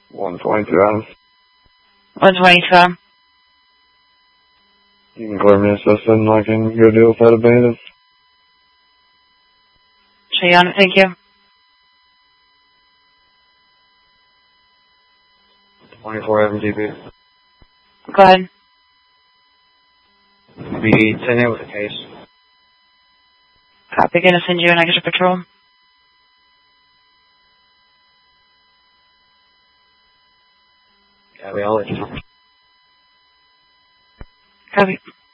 122 Adams. 122 Adam. You can clear me assistant and I can go deal with that abandoned. Show you on it, thank you. 24 Adam DB. Go ahead. Be 10 with the case. Copy, gonna send you an extra patrol. Copy, I'll let you know. Copy.